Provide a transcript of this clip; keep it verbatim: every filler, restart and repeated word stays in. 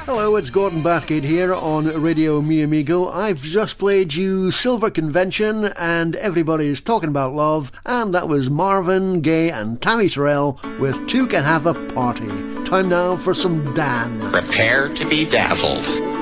Hello, it's Gordon Bathgate here on Radio Mi Amigo. I've just played you Silver Convention and Everybody's Talking About Love, and that was Marvin Gaye and Tammy Terrell with Two Can Have a Party. Time now for some Dan. Prepare to be dazzled.